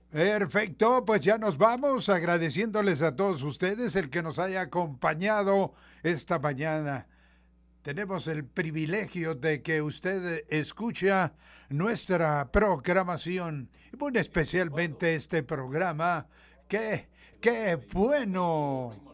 Perfecto, pues ya nos vamos agradeciéndoles a todos ustedes el que nos haya acompañado esta mañana. Tenemos el privilegio de que usted escucha nuestra programación, y muy especialmente este programa. ¡Qué bueno!